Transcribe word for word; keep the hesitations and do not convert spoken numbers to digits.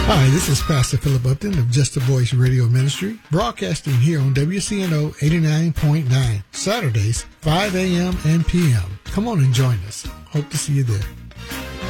Hi, this is Pastor Philip Upton of Just a Voice Radio Ministry, broadcasting here on W C N O eighty-nine point nine, Saturdays, five a.m. and p m. Come on and join us. Hope to see you there.